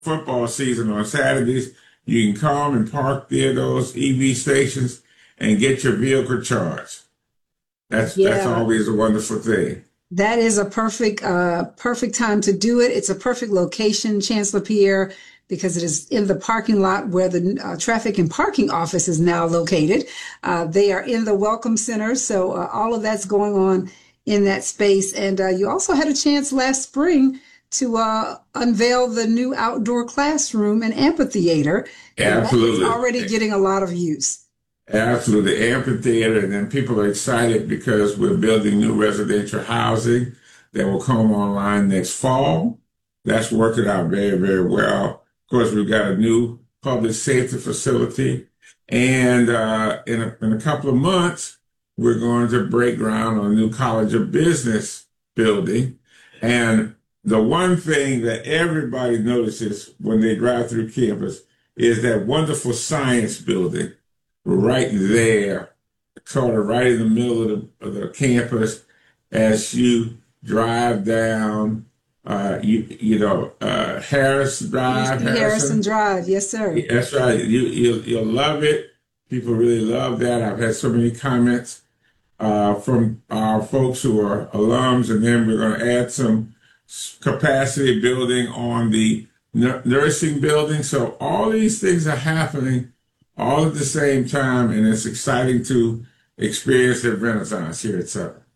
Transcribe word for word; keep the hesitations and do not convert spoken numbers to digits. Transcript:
football season on Saturdays, you can come and park near those E V stations and get your vehicle charged. That's that's Yeah. always a wonderful thing. That is a perfect, uh, perfect time to do it. It's a perfect location, Chancellor Pierre, because it is in the parking lot where the uh, traffic and parking office is now located. Uh, they are in the Welcome Center, so uh, all of that's going on in that space. And uh, you also had a chance last spring to uh, unveil the new outdoor classroom and amphitheater, and that is Absolutely. already getting a lot of use. Absolutely. Amphitheater, and then people are excited because we're building new residential housing that will come online next fall. That's working out very, very well. Of course, we've got a new public safety facility. And uh, in, a, in a couple of months, we're going to break ground on a new College of Business building. And the one thing that everybody notices when they drive through campus is that wonderful science building right there, sort of right in the middle of the, of the campus as you drive down, uh, you you know, uh, Harris Drive. Harrison. Harrison Drive, yes, sir. That's right. You, you, you'll love it. People really love that. I've had so many comments uh, from our folks who are alums, and then we're going to add some capacity building on the n- nursing building. So all these things are happening all at the same time, and it's exciting to experience the Renaissance here at Southern.